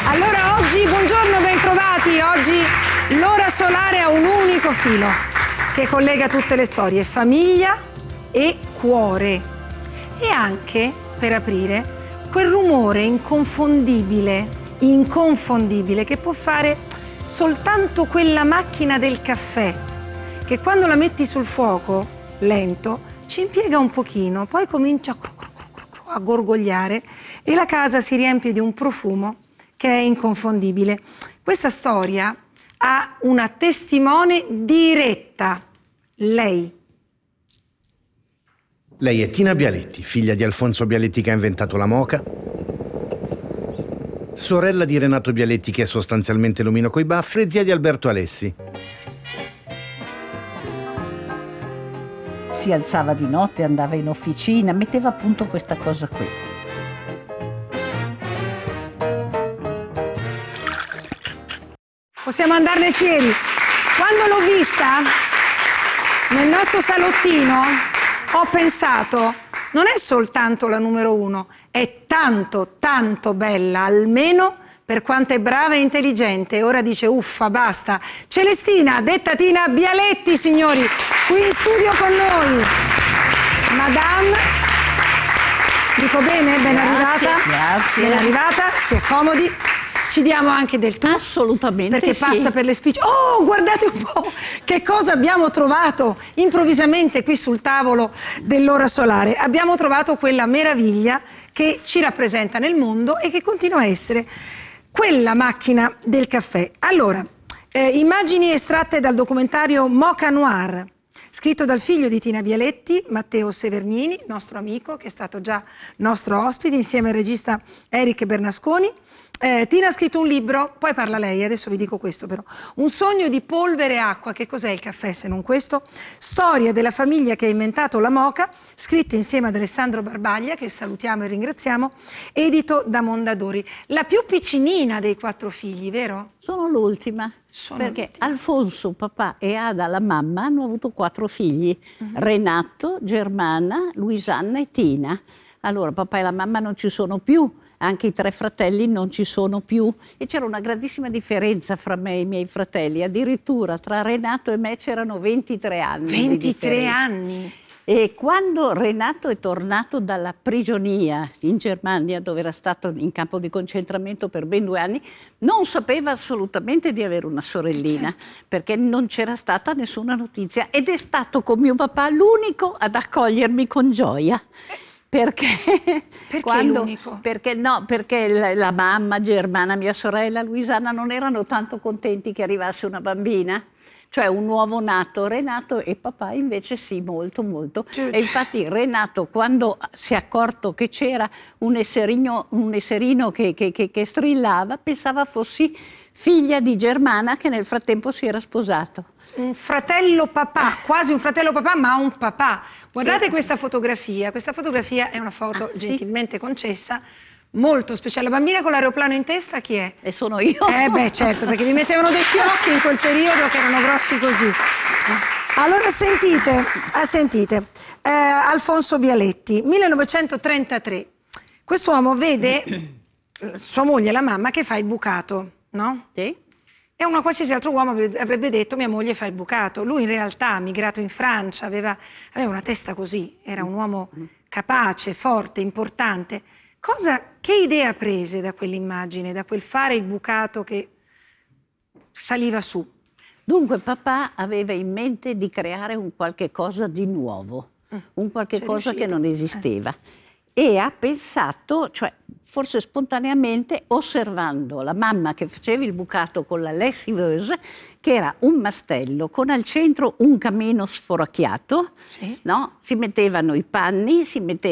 Allora oggi, buongiorno, bentrovati. Oggi l'ora solare ha un unico filo che collega tutte le storie, famiglia e cuore. E anche, per aprire, quel rumore inconfondibile che può fare soltanto quella macchina del caffè, che quando la metti sul fuoco, lento, ci impiega un pochino, poi comincia a gorgogliare e la casa si riempie di un profumo che è inconfondibile. Questa storia ha una testimone diretta, lei. Lei è Tina Bialetti, figlia di Alfonso Bialetti che ha inventato la moka, sorella di Renato Bialetti che è sostanzialmente l'omino coi baffi e zia di Alberto Alessi. Si alzava di notte, andava in officina, metteva a punto questa cosa qui. Possiamo andarne fieri. Quando l'ho vista nel nostro salottino ho pensato, non è soltanto la numero uno, è tanto, tanto bella, almeno per quanto è brava e intelligente. Ora dice uffa, basta. Celestina, detta Tina Bialetti, signori, qui in studio con noi. Madame, dico bene? Ben arrivata. Grazie. Ben arrivata, si accomodi. Ci diamo anche del tu. Assolutamente perché sì. passa per le spicce. Oh, guardate un po' che cosa abbiamo trovato improvvisamente qui sul tavolo dell'ora solare. Abbiamo trovato quella meraviglia che ci rappresenta nel mondo e che continua a essere quella macchina del caffè. Allora, immagini estratte dal documentario Moka Noir, scritto dal figlio di Tina Bialetti, Matteo Severnini, nostro amico, che è stato già nostro ospite, insieme al regista Eric Bernasconi. Tina ha scritto un libro, poi parla lei, adesso vi dico questo però. Un sogno di polvere e acqua, che cos'è il caffè se non questo? Storia della famiglia che ha inventato la moka, scritta insieme ad Alessandro Barbaglia, che salutiamo e ringraziamo, edito da Mondadori. La più piccinina dei 4 figli, vero? Sono l'ultima, perché Alfonso, papà, e Ada, la mamma, hanno avuto 4 figli, Renato, Germana, Luisanna e Tina. Allora papà e la mamma non ci sono più, anche i 3 fratelli non ci sono più e c'era una grandissima differenza fra me e i miei fratelli, addirittura tra Renato e me c'erano 23 anni. 23 anni? E quando Renato è tornato dalla prigionia in Germania, dove era stato in campo di concentramento per ben 2 anni, non sapeva assolutamente di avere una sorellina, perché non c'era stata nessuna notizia, ed è stato con mio papà l'unico ad accogliermi con gioia. Perché l'unico? Perché la mamma, Germana, mia sorella, Luisanna non erano tanto contenti che arrivasse una bambina, cioè un nuovo nato. Renato e papà invece sì, molto molto. E infatti Renato, quando si è accorto che c'era un esserino che strillava, pensava fossi figlia di Germana, che nel frattempo si era sposato. Un fratello papà, quasi un fratello papà, ma un papà. Guardate questa fotografia è una foto gentilmente concessa, molto speciale. La bambina con l'aeroplano in testa chi è? E sono io. Beh certo, perché mi mettevano dei fiocchi in quel periodo che erano grossi così. Allora sentite, Alfonso Bialetti, 1933, quest'uomo vede sua moglie, la mamma, che fa il bucato, no? Sì. E uno qualsiasi altro uomo avrebbe detto mia moglie fa il bucato. Lui in realtà ha migrato in Francia, aveva una testa così, era un uomo capace, forte, importante. Che idea prese da quell'immagine, da quel fare il bucato che saliva su? Dunque papà aveva in mente di creare un qualche cosa di nuovo, un qualche cosa che non esisteva. E ha pensato, cioè forse spontaneamente, osservando la mamma che faceva il bucato con la lessiveuse, che era un mastello con al centro un camino sforacchiato, no? Si mettevano i panni, si metteva